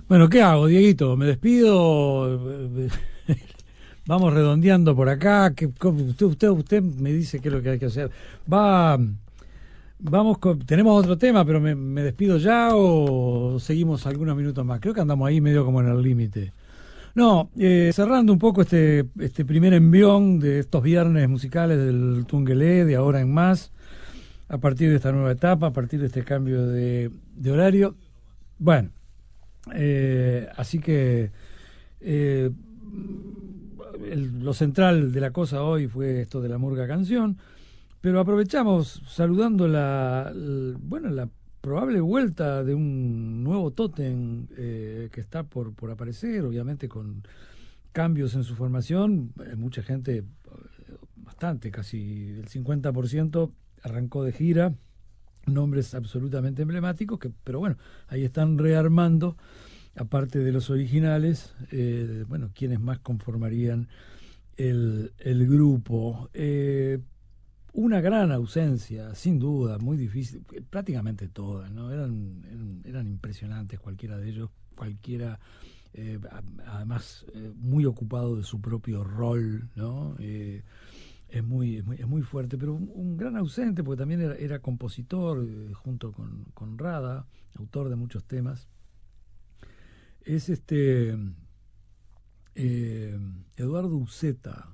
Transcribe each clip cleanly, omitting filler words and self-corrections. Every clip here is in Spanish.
Bueno, ¿qué hago, Dieguito? ¿Me despido? Vamos redondeando por acá. Usted me dice qué es lo que hay que hacer. Va, tenemos otro tema, pero me despido ya o seguimos algunos minutos más. Creo que andamos ahí medio como en el límite. No, cerrando un poco este primer envión de estos viernes musicales del Tungelé, de ahora en más, a partir de esta nueva etapa, a partir de este cambio de horario. Bueno. Así que eh, lo central de la cosa hoy fue esto de la murga canción, pero aprovechamos saludando bueno, la probable vuelta de un nuevo tótem que está por aparecer, obviamente con cambios en su formación. Mucha gente, bastante, casi el 50% arrancó de gira, nombres absolutamente emblemáticos, pero bueno, ahí están rearmando, aparte de los originales, bueno, quienes más conformarían el grupo. Una gran ausencia, sin duda, muy difícil, prácticamente todas, ¿no? Eran impresionantes cualquiera de ellos, cualquiera, además, muy ocupado de su propio rol, ¿no? Es muy fuerte, pero un gran ausente, porque también era compositor, junto con Rada, autor de muchos temas. Es eh, Eduardo Uceta,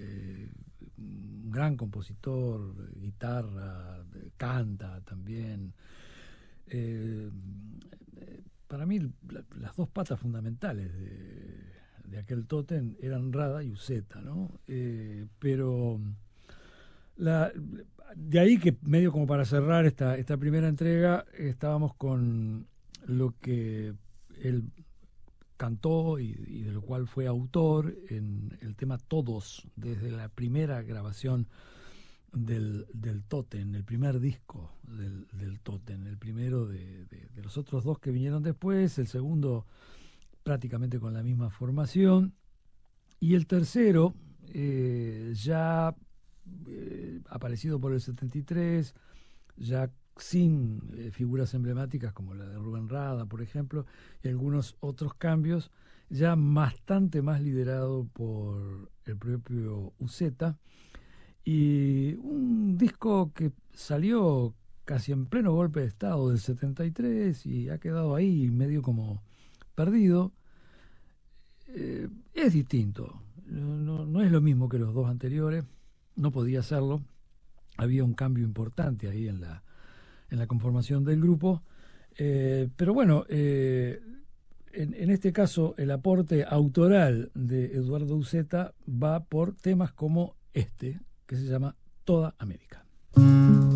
un gran compositor, guitarra, canta también. Eh, para mí, las dos patas fundamentales de aquel tótem eran Rada y Uceta, ¿no? Pero la, de ahí que medio como para cerrar esta primera entrega, estábamos con lo que él cantó y de lo cual fue autor en el tema Todos, desde la primera grabación del Tótem, el primer disco del Tótem, el primero de los otros dos que vinieron después, el segundo prácticamente con la misma formación, y el tercero ya aparecido por el 73, ya sin figuras emblemáticas como la de Rubén Rada, por ejemplo, y algunos otros cambios, ya bastante más liderado por el propio Uceta, y un disco que salió casi en pleno golpe de Estado del 73 y ha quedado ahí medio como perdido. Es distinto, no es lo mismo que los dos anteriores, no podía serlo, había un cambio importante ahí en la conformación del grupo. Pero bueno, en este caso el aporte autoral de Eduardo Uceta va por temas como este, que se llama Toda América.